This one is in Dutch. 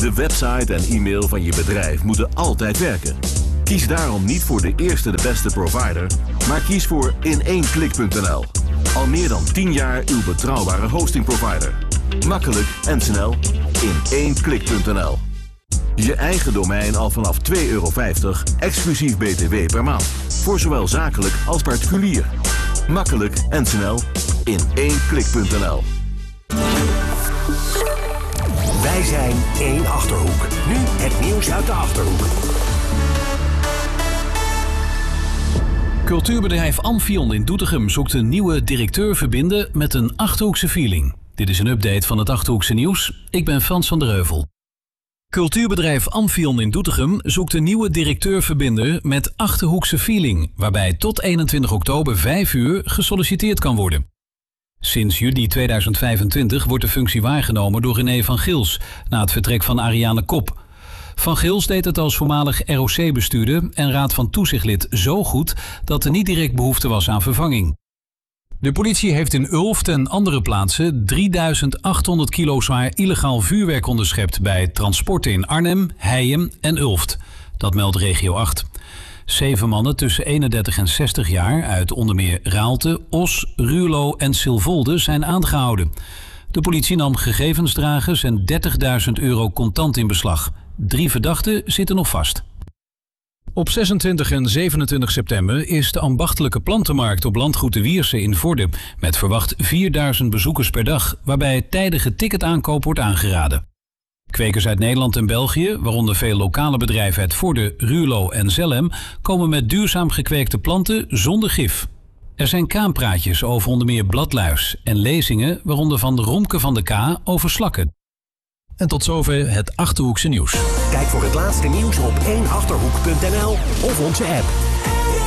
De website en e-mail van je bedrijf moeten altijd werken. Kies daarom niet voor de eerste de beste provider, maar kies voor in1klik.nl. Al meer dan 10 jaar uw betrouwbare hostingprovider. Makkelijk en snel. In1klik.nl. Je eigen domein al vanaf €2,50 exclusief BTW per maand. Voor zowel zakelijk als particulier. Makkelijk en snel. In1klik.nl. Wij zijn 1 Achterhoek. Nu het nieuws uit de Achterhoek. Cultuurbedrijf Amphion in Doetinchem zoekt een nieuwe directeur verbinden met een Achterhoekse feeling. Dit is een update van het Achterhoekse nieuws. Ik ben Frans van der Heuvel. Cultuurbedrijf Amphion in Doetinchem zoekt een nieuwe directeur-verbinder met Achterhoekse feeling, waarbij tot 21 oktober 5 uur gesolliciteerd kan worden. Sinds juli 2025 wordt de functie waargenomen door René van Gils, na het vertrek van Ariane Kop. Van Gils deed het als voormalig ROC-bestuurder en raad van toezichtlid zo goed dat er niet direct behoefte was aan vervanging. De politie heeft in Ulft en andere plaatsen 3800 kilo zwaar illegaal vuurwerk onderschept bij transporten in Arnhem, Heijem en Ulft. Dat meldt Regio 8. 7 mannen tussen 31 en 60 jaar uit onder meer Raalte, Os, Ruurlo en Silvolde zijn aangehouden. De politie nam gegevensdragers en €30.000 contant in beslag. 3 verdachten zitten nog vast. Op 26 en 27 september is de ambachtelijke plantenmarkt op landgoed de Wierse in Vorden, met verwacht 4000 bezoekers per dag, waarbij tijdige ticketaankoop wordt aangeraden. Kwekers uit Nederland en België, waaronder veel lokale bedrijven uit Vorden, Ruurlo en Zelhem, komen met duurzaam gekweekte planten zonder gif. Er zijn kraampraatjes over onder meer bladluis en lezingen, waaronder van Romke van de K over slakken. En tot zover het Achterhoekse nieuws. Kijk voor het laatste nieuws op 1achterhoek.nl of onze app.